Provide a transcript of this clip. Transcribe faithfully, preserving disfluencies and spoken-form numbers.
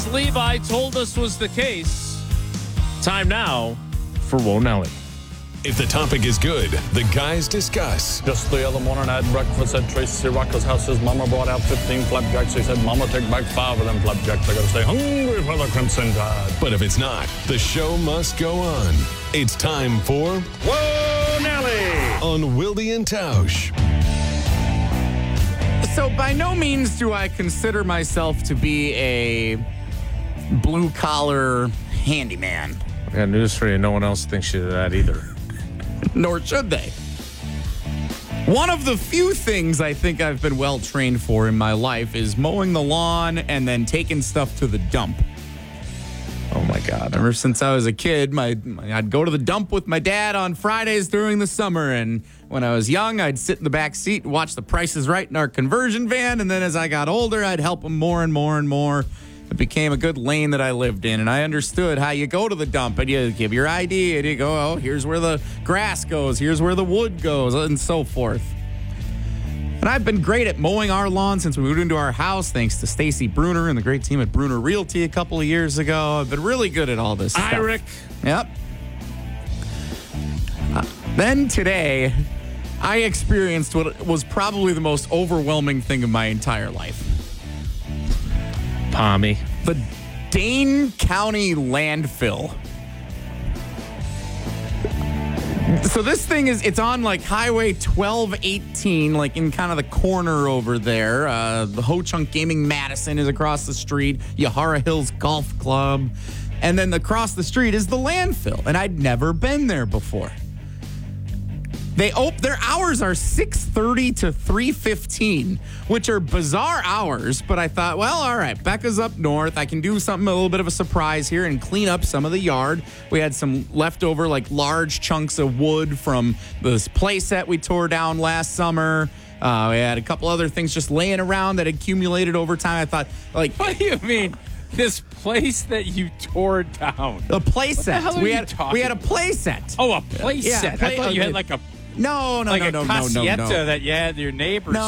Chris Levi told us was the case. Time now for Whoa Nelly. If the topic is good, the guys discuss. Just the other morning I had breakfast at Tracy Rocker's house. His mama brought out fifteen flapjacks. He said, Mama, take back five of them flapjacks. I gotta stay hungry for the Crimson Tide. But if it's not, the show must go on. It's time for Whoa, Nelly! On Wildy and Tausch. So by no means do I consider myself to be a blue-collar handyman. I got news for you. No one else thinks you that either. Nor should they. One of the few things I think I've been well trained for in my life is mowing the lawn and then taking stuff to the dump. Oh, my God. Ever since I was a kid, my, my I'd go to the dump with my dad on Fridays during the summer. And when I was young, I'd sit in the back seat and watch The Price is Right in our conversion van. And then as I got older, I'd help him more and more and more. It became a good lane that I lived in, and I understood how you go to the dump, and you give your I D, and you go, oh, here's where the grass goes, here's where the wood goes, and so forth. And I've been great at mowing our lawn since we moved into our house, thanks to Stacy Bruner and the great team at Bruner Realty a couple of years ago. I've been really good at all this stuff. Hi, Rick. Yep. Uh, then today, I experienced what was probably the most overwhelming thing of my entire life. Pommy. The Dane County landfill. So this thing is, it's on like Highway twelve eighteen, like in kind of the corner over there. Uh, the Ho Chunk Gaming Madison is across the street. Yahara Hills Golf Club. And then across the street is the landfill. And I'd never been there before. They op- their hours are six thirty to three fifteen, which are bizarre hours, but I thought, well, all right, Becca's up north. I can do something, a little bit of a surprise here and clean up some of the yard. We had some leftover, like, large chunks of wood from this play set we tore down last summer. Uh, we had a couple other things just laying around that accumulated over time. I thought, like... What do you mean? This place that you tore down? A play set. What the hell are we you had talking we had a play set. Oh, a play Yeah, set. play- I thought you okay. had like a No, no, like no, a no, no, no, Casietta no. that you had your neighbors No,